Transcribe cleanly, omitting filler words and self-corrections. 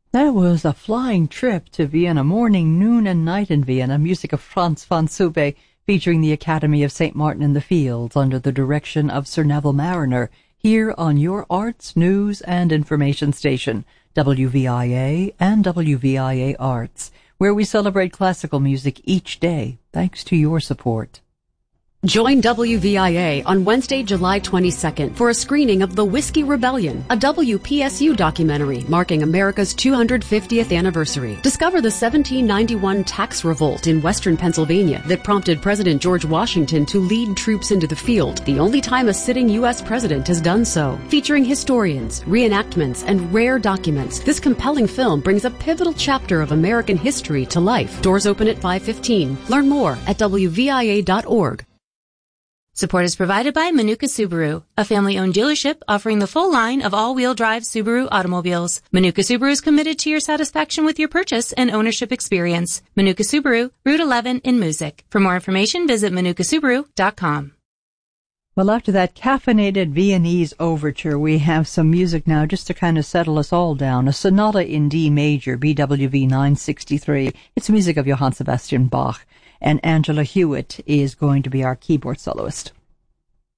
That was A Flying Trip to Vienna, Morning, Noon, and Night in Vienna, music of Franz von Sube, featuring the Academy of St. Martin in the Fields under the direction of Sir Neville Marriner, here on your arts, news, and information station, WVIA and WVIA Arts, where we celebrate classical music each day, thanks to your support. Join WVIA on Wednesday, July 22nd for a screening of The Whiskey Rebellion, a WPSU documentary marking America's 250th anniversary. Discover the 1791 tax revolt in western Pennsylvania that prompted President George Washington to lead troops into the field, the only time a sitting U.S. president has done so. Featuring historians, reenactments, and rare documents, this compelling film brings a pivotal chapter of American history to life. Doors open at 5:15. Learn more at WVIA.org. Support is provided by Manuka Subaru, a family-owned dealership offering the full line of all-wheel drive Subaru automobiles. Manuka Subaru is committed to your satisfaction with your purchase and ownership experience. Manuka Subaru, Route 11 in Music. For more information, visit manukasubaru.com. Well, after that caffeinated Viennese overture, we have some music now just to kind of settle us all down. A sonata in D major, BWV 963. It's music of Johann Sebastian Bach. And Angela Hewitt is going to be our keyboard soloist.